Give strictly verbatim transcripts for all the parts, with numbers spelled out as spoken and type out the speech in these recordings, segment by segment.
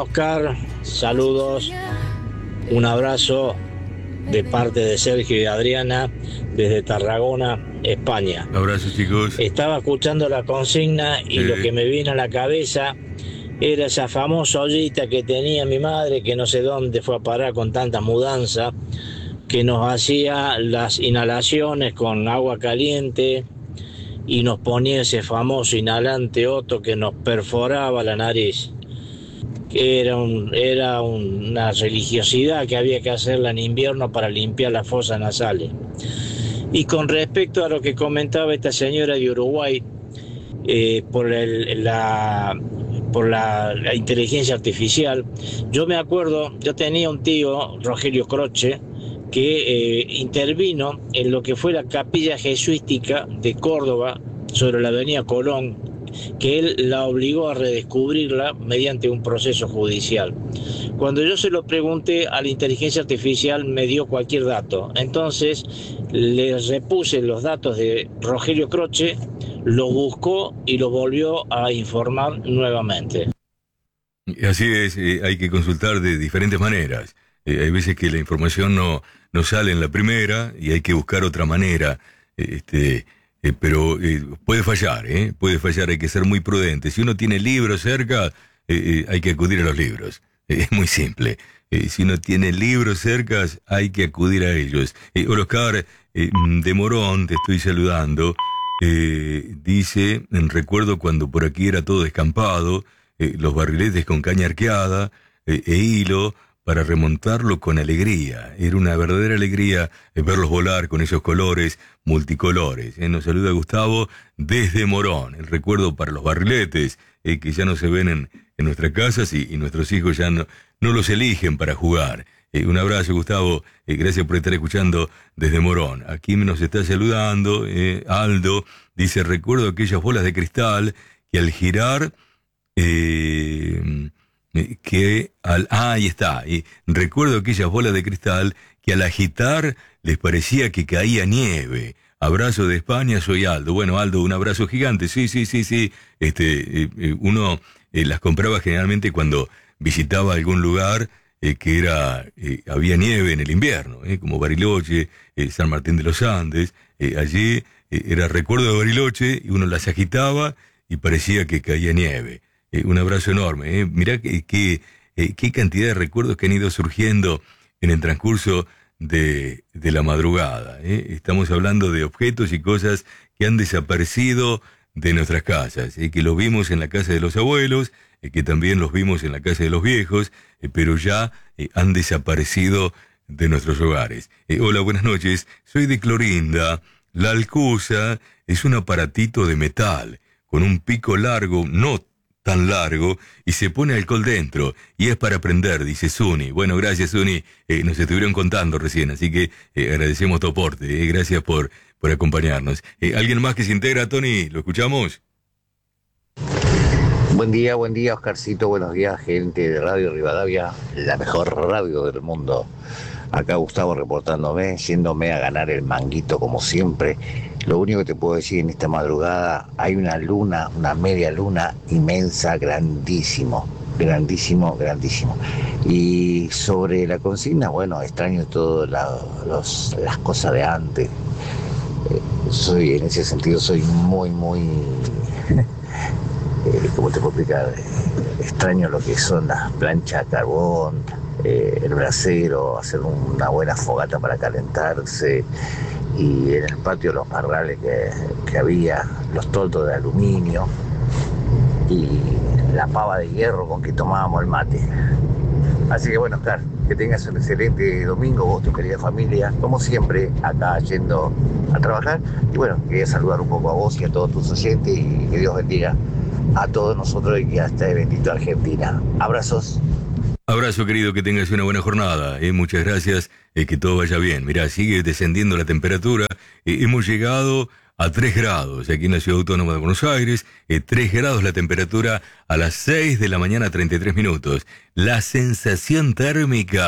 Oscar, saludos, un abrazo de parte de Sergio y Adriana desde Tarragona, España. Abrazos, chicos. Estaba escuchando la consigna y sí. lo que me vino a la cabeza era esa famosa ollita que tenía mi madre, que no sé dónde fue a parar con tanta mudanza, que nos hacía las inhalaciones con agua caliente y nos ponía ese famoso inhalante Otto que nos perforaba la nariz. Que era, un, era un, una religiosidad que había que hacerla en invierno para limpiar las fosas nasales. Y con respecto a lo que comentaba esta señora de Uruguay, eh, por, el, la, por la, la inteligencia artificial, yo me acuerdo, yo tenía un tío, Rogelio Croce, que eh, intervino en lo que fue la capilla jesuítica de Córdoba, sobre la avenida Colón, que él la obligó a redescubrirla mediante un proceso judicial. Cuando yo se lo pregunté a la inteligencia artificial me dio cualquier dato, entonces le repuse los datos de Rogelio Croce, lo buscó y lo volvió a informar nuevamente. Así es, eh, hay que consultar de diferentes maneras. Eh, hay veces que la información no, no sale en la primera y hay que buscar otra manera. Este... Eh, pero eh, puede fallar, ¿eh? Puede fallar, hay que ser muy prudente. Si uno tiene libros cerca, eh, eh, hay que acudir a los libros. Eh, es muy simple. Eh, si uno tiene libros cerca, hay que acudir a ellos. Eh, Oscar eh, de Morón, te estoy saludando. Eh, dice, recuerdo cuando por aquí era todo descampado, eh, los barriletes con caña arqueada eh, e hilo, para remontarlo con alegría. Era una verdadera alegría eh, verlos volar con esos colores multicolores. Eh, nos saluda Gustavo desde Morón. El recuerdo para los barriletes, eh, que ya no se ven en, en nuestras casas y, y nuestros hijos ya no, no los eligen para jugar. Eh, un abrazo, Gustavo. Eh, gracias por estar escuchando desde Morón. Aquí nos está saludando eh, Aldo. Dice, recuerdo aquellas bolas de cristal que al girar... Eh, que al ah, ahí está, y recuerdo aquellas bolas de cristal que al agitar les parecía que caía nieve. Abrazo de España, soy Aldo. Bueno, Aldo, un abrazo gigante. Sí, sí, sí, sí. Este, eh, eh, uno eh, las compraba generalmente cuando visitaba algún lugar eh, que era eh, había nieve en el invierno, eh, como Bariloche, eh, San Martín de los Andes. Eh, allí eh, era recuerdo de Bariloche y uno las agitaba y parecía que caía nieve. Eh, un abrazo enorme. Eh. Mirá qué que, eh, qué cantidad de recuerdos que han ido surgiendo en el transcurso de, de la madrugada. Eh. Estamos hablando de objetos y cosas que han desaparecido de nuestras casas, eh, que los vimos en la casa de los abuelos, eh, que también los vimos en la casa de los viejos, eh, pero ya eh, han desaparecido de nuestros hogares. Eh, hola, buenas noches. Soy de Clorinda. La alcusa es un aparatito de metal con un pico largo, no tan largo, y se pone alcohol dentro, y es para prender, dice Zuni. Bueno, gracias, Zuni, eh, nos estuvieron contando recién, así que eh, agradecemos tu aporte, eh, gracias por, por acompañarnos. Eh, ¿Alguien más que se integra, Tony? ¿Lo escuchamos? Buen día, buen día, Oscarcito, buenos días, gente de Radio Rivadavia, la mejor radio del mundo. Acá Gustavo reportándome, yéndome a ganar el manguito como siempre. Lo único que te puedo decir, en esta madrugada hay una luna, una media luna inmensa, grandísimo, grandísimo, grandísimo. Y sobre la consigna, bueno, extraño todas la, las cosas de antes. Eh, soy, en ese sentido, soy muy, muy, eh, ¿cómo te puedo explicar? Eh, extraño lo que son las planchas a carbón, eh, el brasero, hacer una buena fogata para calentarse. Y en el patio los parrales que, que había, los toldos de aluminio y la pava de hierro con que tomábamos el mate. Así que bueno, Oscar, que tengas un excelente domingo, vos, tu querida familia, como siempre, acá yendo a trabajar. Y bueno, quería saludar un poco a vos y a todos tus oyentes y que Dios bendiga a todos nosotros y que hasta bendito Argentina. Abrazos. Abrazo, querido, que tengas una buena jornada. Eh, muchas gracias, eh, que todo vaya bien. Mirá, sigue descendiendo la temperatura. Eh, hemos llegado a tres grados aquí en la Ciudad Autónoma de Buenos Aires. Eh, tres grados la temperatura a las seis de la mañana, treinta y tres minutos. La sensación térmica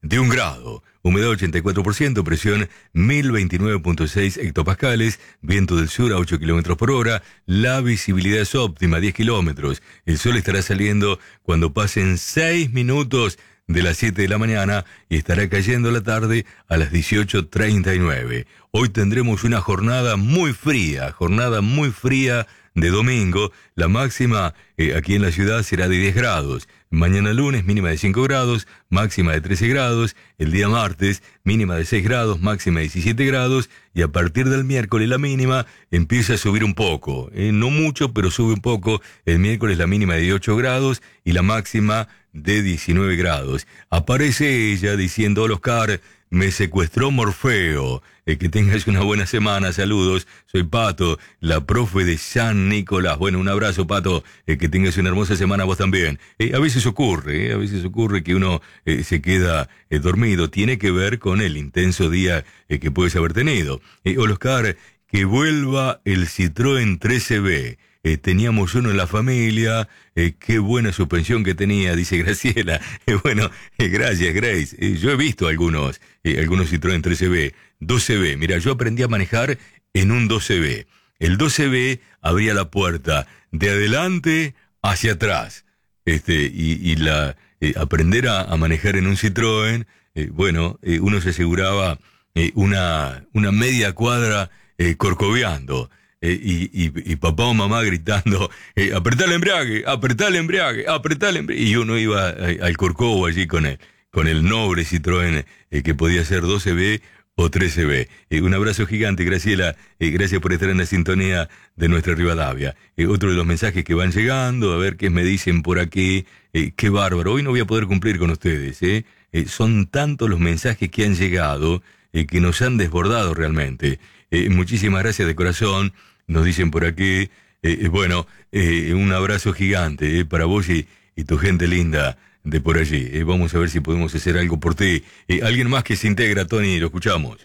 de un grado. Humedad ochenta y cuatro por ciento, presión mil veintinueve punto seis hectopascales, viento del sur a ocho kilómetros por hora, la visibilidad es óptima, diez kilómetros. El sol estará saliendo cuando pasen seis minutos de las siete de la mañana y estará cayendo la tarde a las dieciocho treinta y nueve. Hoy tendremos una jornada muy fría, jornada muy fría de domingo. La máxima eh, aquí en la ciudad será de diez grados. Mañana lunes mínima de cinco grados, máxima de trece grados. El día martes mínima de seis grados, máxima de diecisiete grados. Y a partir del miércoles la mínima empieza a subir un poco. Eh, no mucho, pero sube un poco. El miércoles la mínima de ocho grados y la máxima de diecinueve grados. Aparece ella diciendo: hola Oscar, me secuestró Morfeo. Eh, que tengas una buena semana, saludos. Soy Pato, la profe de San Nicolás. Bueno, un abrazo, Pato. Eh, que tengas una hermosa semana vos también. Eh, a veces ocurre, eh, a veces ocurre que uno eh, se queda eh, dormido. Tiene que ver con el intenso día eh, que puedes haber tenido. Eh, hola Oscar, que vuelva el Citroën trece B. Eh, teníamos uno en la familia, eh, qué buena suspensión que tenía, dice Graciela. Eh, bueno, eh, gracias Grace. Eh, yo he visto algunos, eh, algunos Citroën trece B, doce B. Mira, yo aprendí a manejar en un doce B. El doce B abría la puerta de adelante hacia atrás. Este, y, y la eh, aprender a, a manejar en un Citroën, eh, bueno, eh, uno se aseguraba eh, una, una media cuadra eh, corcoveando. Eh, y, y, y papá o mamá gritando, eh, apretá el embrague, apretá el embrague, apretá el embrague. Y uno iba eh, al Corcovo allí con el, con el noble Citroën, eh, que podía ser doce B o trece B. Eh, un abrazo gigante, Graciela. Eh, gracias por estar en la sintonía de nuestra Rivadavia. Eh, otro de los mensajes que van llegando, a ver qué me dicen por aquí. Eh, qué bárbaro. Hoy no voy a poder cumplir con ustedes. Eh. Eh, son tantos los mensajes que han llegado eh, que nos han desbordado realmente. Eh, muchísimas gracias de corazón. Nos dicen por aquí, eh, bueno, eh, un abrazo gigante eh, para vos y, y tu gente linda de por allí. Eh, vamos a ver si podemos hacer algo por ti. Eh, ¿Alguien más que se integra, Tony? Lo escuchamos.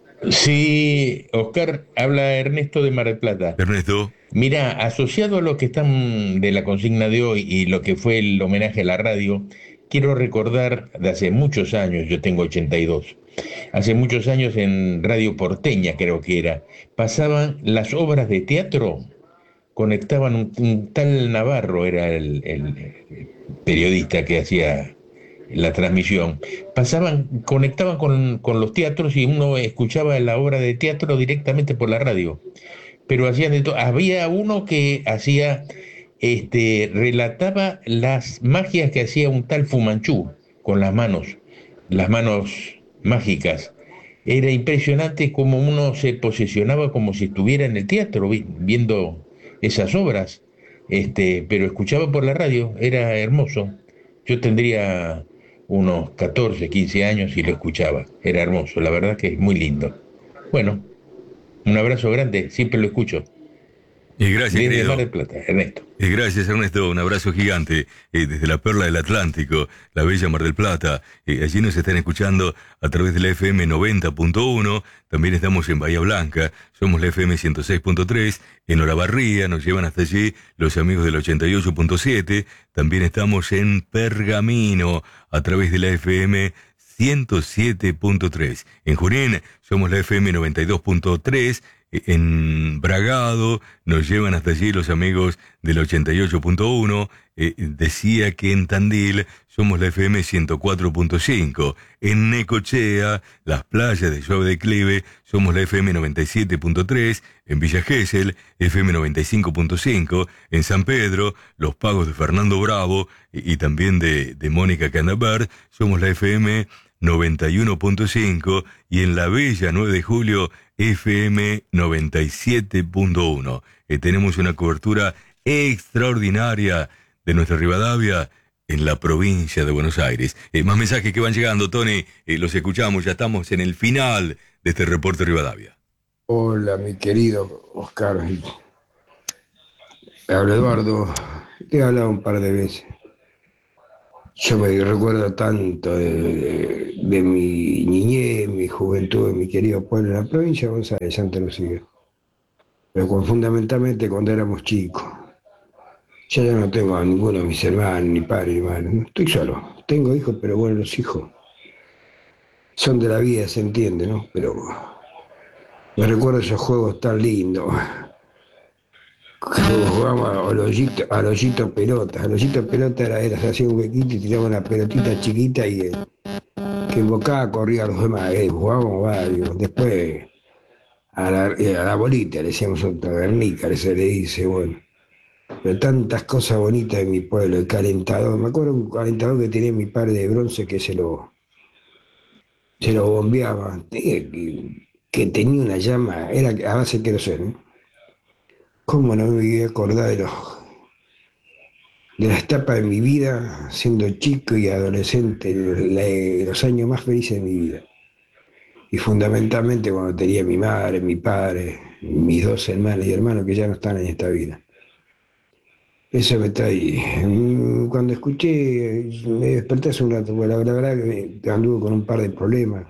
Sí, Oscar, habla Ernesto de Mar del Plata. Ernesto. Mira, asociado a lo que están de la consigna de hoy y lo que fue el homenaje a la radio, quiero recordar de hace muchos años, yo tengo ochenta y dos, hace muchos años en Radio Porteña creo que era, pasaban las obras de teatro, conectaban un, un tal Navarro, era el, el periodista que hacía la transmisión, pasaban, conectaban con, con los teatros y uno escuchaba la obra de teatro directamente por la radio, pero hacían de todo. Había uno que hacía, este, relataba las magias que hacía un tal Fumanchú con las manos, las manos mágicas. Era impresionante cómo uno se posesionaba como si estuviera en el teatro vi, viendo esas obras, este, pero escuchaba por la radio, era hermoso. Yo tendría unos catorce, quince años y lo escuchaba, era hermoso, la verdad que es muy lindo. Bueno, un abrazo grande, siempre lo escucho. Y gracias, desde querido. Mar del Plata, Ernesto. Y gracias, Ernesto. Un abrazo gigante eh, desde la perla del Atlántico, la bella Mar del Plata. Eh, allí nos están escuchando a través de la F M noventa punto uno. También estamos en Bahía Blanca. Somos la F M ciento seis punto tres. En Olavarría nos llevan hasta allí los amigos del ochenta y ocho punto siete. También estamos en Pergamino a través de la F M ciento siete punto tres. En Junín somos la F M noventa y dos punto tres. En Bragado nos llevan hasta allí los amigos del ochenta y ocho punto uno. Eh, decía que en Tandil somos la F M ciento cuatro punto cinco. En Necochea, las playas de Suave Declive, somos la F M noventa y siete punto tres. En Villa Gesell, F M noventa y cinco punto cinco. En San Pedro, los pagos de Fernando Bravo y, y también de, de Mónica Candabert, somos la F M noventa y uno punto cinco. Y en la bella nueve de julio, F M noventa y siete punto uno. Eh, tenemos una cobertura extraordinaria de nuestra Rivadavia en la provincia de Buenos Aires. Eh, más mensajes que van llegando, Tony, eh, los escuchamos, ya estamos en el final de este reporte Rivadavia. Hola, mi querido Oscar. Me habla Eduardo, te he hablado un par de veces. Yo me recuerdo tanto de, de, de mi niñez, mi juventud, de mi querido pueblo en la provincia de Buenos Aires, Santa Lucía. Pero con, fundamentalmente cuando éramos chicos. Yo ya no tengo a ninguno de mis hermanos, ni padre, ni madre. Estoy solo. Tengo hijos, pero bueno, los hijos son de la vida, se entiende, ¿no? Pero me recuerdo esos juegos tan lindos. Jugábamos al hoyito, al hoyito pelota. Al hoyito pelota era, era se hacía un huequito y tiraba una pelotita chiquita y eh, que embocaba, corría a los demás. Eh, jugábamos varios. Después a la, eh, a la bolita le decíamos otra vernica, se le dice, bueno. Pero tantas cosas bonitas de mi pueblo, el calentador. Me acuerdo un calentador que tenía mi padre de bronce que se lo, se lo bombeaba, que, que tenía una llama, era a base de queroseno. ¿Cómo no me voy a acordar de, los, de las etapas de mi vida, siendo chico y adolescente, la, los años más felices de mi vida? Y fundamentalmente cuando tenía mi madre, mi padre, mis dos hermanas y hermanos que ya no están en esta vida. Eso me trae. Cuando escuché, me desperté hace un rato, porque la verdad que anduve con un par de problemas.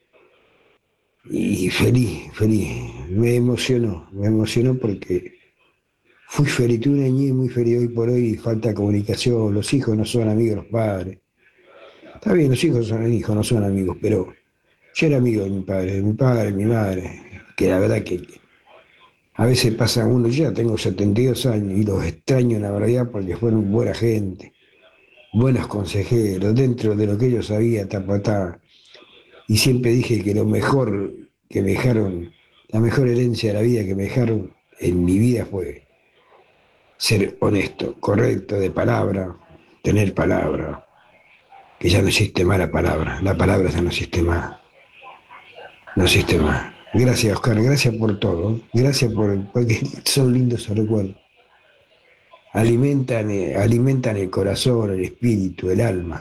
Y feliz, feliz. Me emocionó, me emocionó porque fui feliz, tuve una niñez muy feliz. Hoy por hoy falta comunicación, los hijos no son amigos de los padres. Está bien, los hijos son hijos, no son amigos, pero yo era amigo de mi padre, de mi padre, de mi madre, que la verdad que a veces pasa uno, yo ya tengo setenta y dos años y los extraño la verdad porque fueron buena gente, buenos consejeros, dentro de lo que ellos sabían, tapatá. Y siempre dije que lo mejor que me dejaron, la mejor herencia de la vida que me dejaron en mi vida fue ser honesto, correcto, de palabra, tener palabra, que ya no existe más la palabra, la palabra ya no existe más, no existe más. Gracias, Oscar, gracias por todo, gracias por, porque son lindos esos recuerdos. Alimentan, alimentan el corazón, el espíritu, el alma.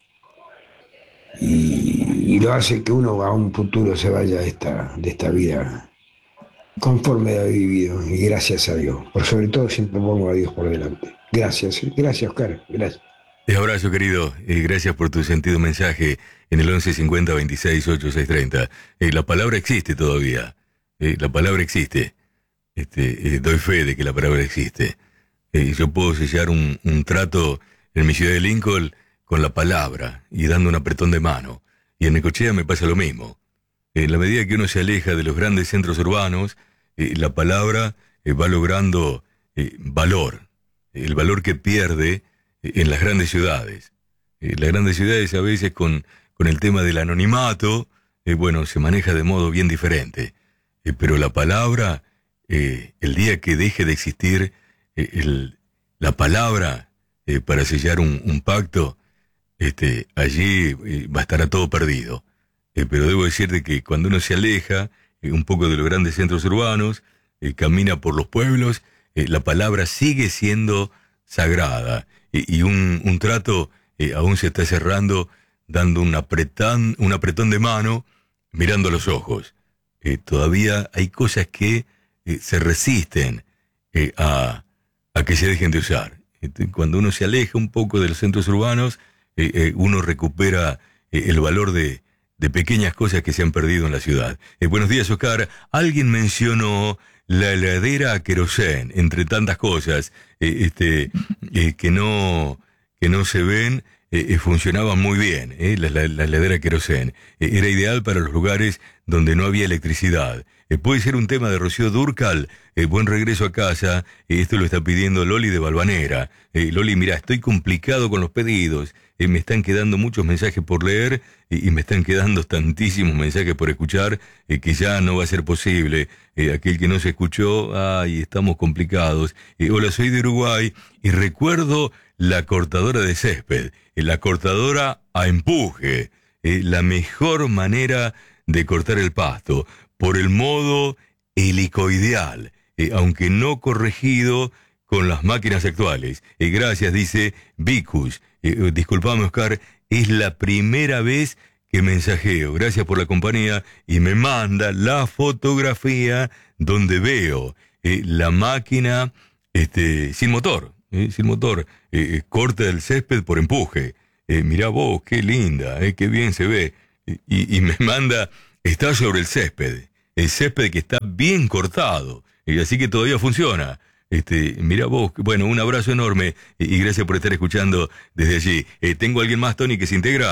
Y, y lo hace que uno a un futuro se vaya de esta, de esta vida conforme ha vivido, y gracias a Dios. Por sobre todo siempre pongo a Dios por delante. Gracias, gracias, Oscar, gracias. Un abrazo, querido, y gracias por tu sentido mensaje en el once cincuenta veintiséis ochenta y seis treinta. Eh, la palabra existe todavía, eh, la palabra existe. Este, eh, doy fe de que la palabra existe. Eh, yo puedo sellar un, un trato en mi ciudad de Lincoln con la palabra y dando un apretón de mano. Y en Necochea me pasa lo mismo. En la medida que uno se aleja de los grandes centros urbanos, eh, la palabra eh, va logrando eh, valor, el valor que pierde eh, en las grandes ciudades. Eh, las grandes ciudades a veces con, con el tema del anonimato, eh, bueno, se maneja de modo bien diferente. Eh, pero la palabra, eh, el día que deje de existir eh, el, la palabra eh, para sellar un, un pacto, este, allí eh, va a estar a todo perdido. Eh, pero debo decirte que cuando uno se aleja eh, un poco de los grandes centros urbanos, eh, camina por los pueblos, eh, la palabra sigue siendo sagrada. Eh, y un, un trato eh, aún se está cerrando dando un apretón, un apretón de mano, mirando a los ojos. Eh, todavía hay cosas que eh, se resisten eh, a, a que se dejen de usar. Este, cuando uno se aleja un poco de los centros urbanos, eh, eh, uno recupera eh, el valor de de pequeñas cosas que se han perdido en la ciudad. Eh, buenos días, Oscar. Alguien mencionó la heladera a querosén, entre tantas cosas eh, este, eh, que no que no se ven, eh, eh, funcionaban muy bien, eh, la, la, la heladera a querosén. Eh, era ideal para los lugares donde no había electricidad. Eh, puede ser un tema de Rocío Dúrcal. Eh, buen regreso a casa. Eh, esto lo está pidiendo Loli de Valvanera. Eh, Loli, mira, estoy complicado con los pedidos. Eh, me están quedando muchos mensajes por leer eh, y me están quedando tantísimos mensajes por escuchar eh, que ya no va a ser posible. Eh, aquel que no se escuchó, ay, estamos complicados. Eh, hola, soy de Uruguay y recuerdo la cortadora de césped, eh, la cortadora a empuje, eh, la mejor manera de cortar el pasto, por el modo helicoidal, eh, aunque no corregido con las máquinas actuales. Eh, gracias, dice Vicus. Eh, disculpame, Oscar, es la primera vez que mensajeo. Gracias por la compañía. Y me manda la fotografía donde veo eh, la máquina este, sin motor. Eh, sin motor. Eh, corta el césped por empuje. Eh, mirá vos, qué linda, eh, qué bien se ve. Eh, y, y me manda, está sobre el césped. El césped que está bien cortado. Eh, así que todavía funciona. Este, mira vos, bueno, un abrazo enorme y, y gracias por estar escuchando desde allí. Eh, ¿Tengo alguien más, Tony, que se integra?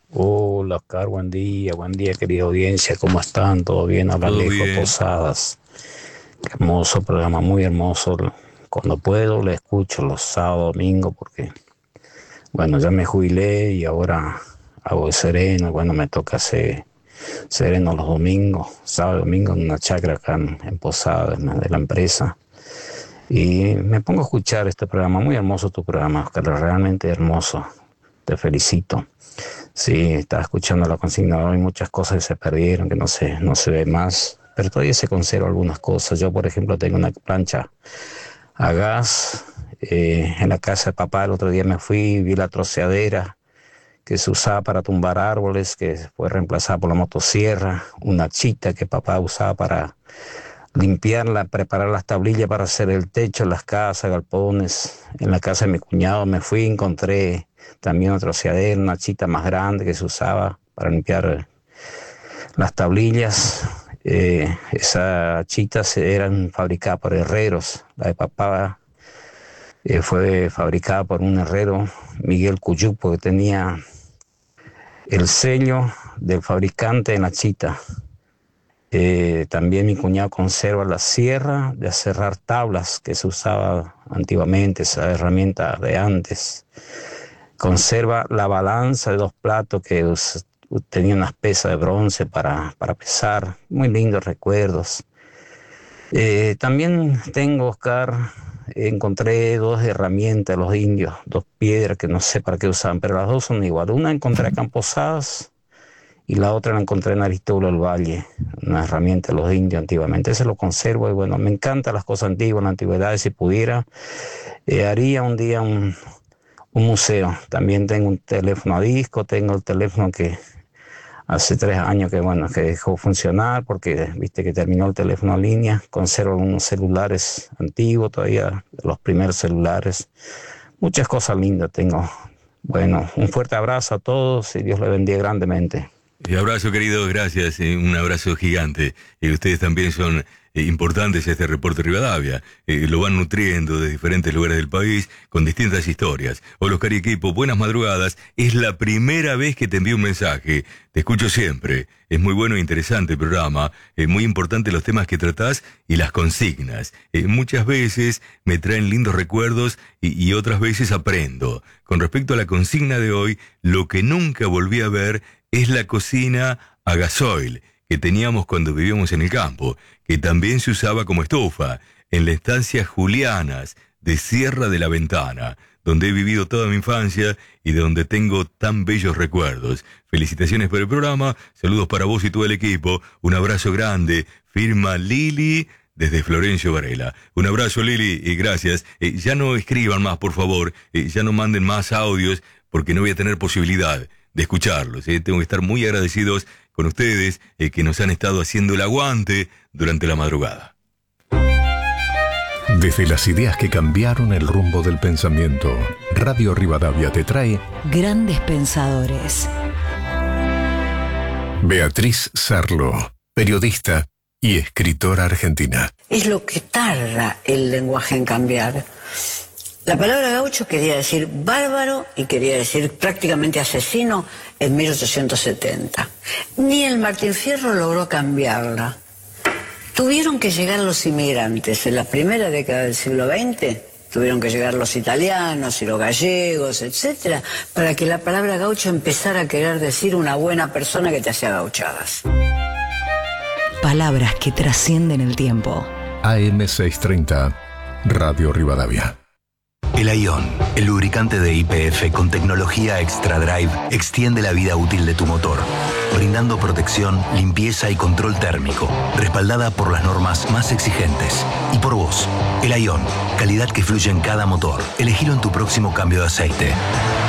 Hola, Oscar, buen día, buen día, querida audiencia, ¿cómo están? ¿Todo bien? Habla Alejo Posadas. Qué hermoso programa, muy hermoso. Cuando puedo le escucho los sábados, domingos, porque, bueno, ya me jubilé y ahora hago el sereno. Bueno, me toca hacer sereno los domingos, sábado y domingo en una chacra acá en, en Posadas, de la empresa. Y me pongo a escuchar este programa, muy hermoso tu programa, Oscar, realmente hermoso. Te felicito. Sí, estaba escuchando la consigna hoy, muchas cosas que se perdieron, que no se, no se ve más, pero todavía se conservan algunas cosas. Yo, por ejemplo, tengo una plancha a gas. Eh, en la casa de papá el otro día me fui, vi la troceadera que se usaba para tumbar árboles, que fue reemplazada por la motosierra, una chita que papá usaba para limpiarla, preparar las tablillas para hacer el techo en las casas, galpones. En la casa de mi cuñado me fui, encontré también otra troceadera, una chita más grande que se usaba para limpiar las tablillas. Eh, esas chitas eran fabricadas por herreros. La de papá eh, fue fabricada por un herrero, Miguel Cuyupo, que tenía el sello del fabricante en la chita. Eh, también mi cuñado conserva la sierra de aserrar tablas que se usaba antiguamente, esa herramienta de antes. Conserva la balanza de dos platos que us, tenía unas pesas de bronce para, para pesar. Muy lindos recuerdos. Eh, también tengo, Oscar, encontré dos herramientas de los indios, dos piedras que no sé para qué usaban, pero las dos son igual. Una encontré acá en Posadas y la otra la encontré en Aristóbulo del Valle, una herramienta de los indios antiguamente. Ese lo conservo y bueno, me encantan las cosas antiguas, la antigüedad. Si pudiera, eh, haría un día un, un museo. También tengo un teléfono a disco, tengo el teléfono que hace tres años que, bueno, que dejó funcionar porque, viste, que terminó el teléfono en línea. Conservo algunos celulares antiguos todavía, los primeros celulares. Muchas cosas lindas tengo. Bueno, un fuerte abrazo a todos y Dios les bendiga grandemente. Un abrazo, querido, gracias, eh, un abrazo gigante. Eh, ustedes también son eh, importantes este reporte Rivadavia. Eh, lo van nutriendo de diferentes lugares del país con distintas historias. Hola, Oscar y equipo, buenas madrugadas. Es la primera vez que te envío un mensaje. Te escucho siempre. Es muy bueno e interesante el programa. Es eh, muy importante los temas que tratás y las consignas. Eh, muchas veces me traen lindos recuerdos y, y otras veces aprendo. Con respecto a la consigna de hoy, lo que nunca volví a ver es la cocina a gasoil que teníamos cuando vivíamos en el campo, que también se usaba como estufa, en la estancia Julianas de Sierra de la Ventana, donde he vivido toda mi infancia y de donde tengo tan bellos recuerdos. Felicitaciones por el programa, saludos para vos y todo el equipo, un abrazo grande, firma Lili desde Florencio Varela. Un abrazo, Lili, y gracias. Eh, ya no escriban más, por favor, eh, ya no manden más audios, porque no voy a tener posibilidad de escucharlos. ¿eh? Tengo que estar muy agradecidos con ustedes eh, que nos han estado haciendo el aguante durante la madrugada. Desde las ideas que cambiaron el rumbo del pensamiento, Radio Rivadavia te trae Grandes Pensadores. Beatriz Sarlo, periodista y escritora argentina. Es lo que tarda el lenguaje en cambiar. La palabra gaucho quería decir bárbaro y quería decir prácticamente asesino en mil ochocientos setenta. Ni el Martín Fierro logró cambiarla. Tuvieron que llegar los inmigrantes en la primera década del siglo veinte, tuvieron que llegar los italianos y los gallegos, etcétera, para que la palabra gaucho empezara a querer decir una buena persona que te hacía gauchadas. Palabras que trascienden el tiempo. A M seiscientos treinta, Radio Rivadavia. El Aion, el lubricante de Y P F con tecnología Extra Drive, extiende la vida útil de tu motor, brindando protección, limpieza y control térmico, respaldada por las normas más exigentes. Y por vos, el Aion, calidad que fluye en cada motor. Elegilo en tu próximo cambio de aceite.